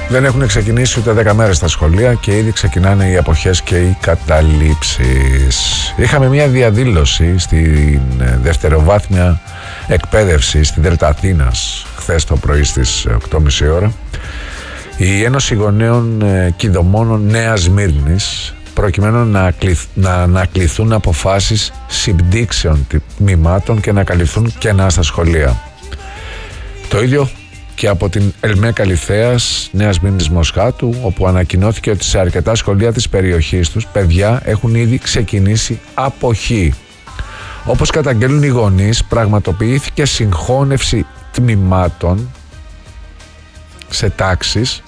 Δεν έχουν ξεκινήσει ούτε 10 μέρες στα σχολεία και ήδη ξεκινάνε οι αποχές και οι καταλήψεις. Είχαμε μια διαδήλωση στην δευτεροβάθμια εκπαίδευση στη Δέλτα Αθήνας χθες το πρωί στις 8.30 ώρα. Η Ένωση Γονέων Κηδεμόνων Νέας Σμύρνης, προκειμένου να ανακληθούν αποφάσεις συμπτύξεων τμήματων και να καλυφθούν κενά στα σχολεία. Το ίδιο και από την ΕΛΜΕ Καλυθέας Νέας Σμύρνης Μοσχάτου, όπου ανακοινώθηκε ότι σε αρκετά σχολεία της περιοχής τους παιδιά έχουν ήδη ξεκινήσει αποχή. Όπως καταγγέλνουν οι γονείς, πραγματοποιήθηκε συγχώνευση τμήματων σε τάξεις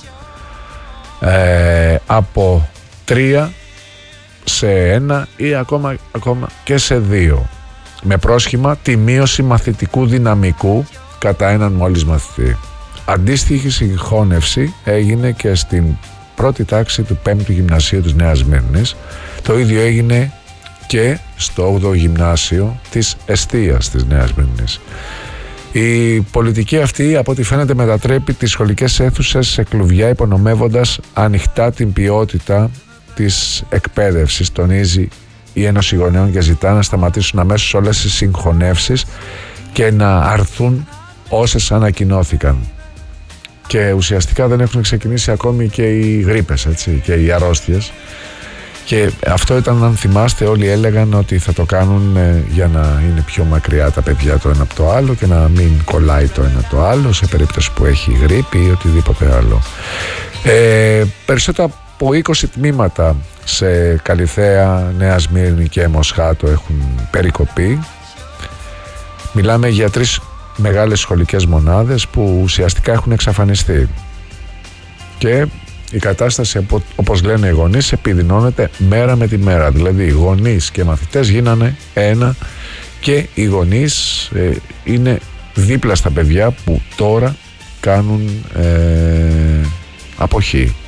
από 3 σε 1 ή ακόμα και σε 2, με πρόσχημα τη μείωση μαθητικού δυναμικού κατά έναν μόλις μαθητή. Αντίστοιχη συγχώνευση έγινε και στην πρώτη τάξη του 5ου Γυμνασίου της Νέας Σμύρνης. Το ίδιο έγινε και στο 8ο Γυμνάσιο της Εστίας της Νέας Σμύρνης. Η πολιτική αυτή, από ό,τι φαίνεται, μετατρέπει τις σχολικές αίθουσες σε κλουβιά, υπονομεύοντας ανοιχτά την ποιότητα της εκπαίδευσης, τονίζει η Ένωση Γονέων, και ζητά να σταματήσουν αμέσως όλες οι συγχωνεύσεις και να αρθούν όσες ανακοινώθηκαν. Και ουσιαστικά δεν έχουν ξεκινήσει ακόμη και οι γρίπες, έτσι, και οι αρρώστιες. Και αυτό ήταν, αν θυμάστε, όλοι έλεγαν ότι θα το κάνουν για να είναι πιο μακριά τα παιδιά το ένα από το άλλο και να μην κολλάει το ένα το άλλο σε περίπτωση που έχει γρίπη ή οτιδήποτε άλλο. Περισσότερα από 20 τμήματα σε Καλυθέα, Νέα Σμύρνη και Μοσχάτο έχουν περικοπεί. Μιλάμε για 3 μεγάλες σχολικές μονάδες που ουσιαστικά έχουν εξαφανιστεί. Και η κατάσταση, όπως λένε οι γονείς, επιδεινώνεται μέρα με τη μέρα. Δηλαδή οι γονείς και οι μαθητές γίνανε ένα και οι γονείς είναι δίπλα στα παιδιά που τώρα κάνουν αποχή.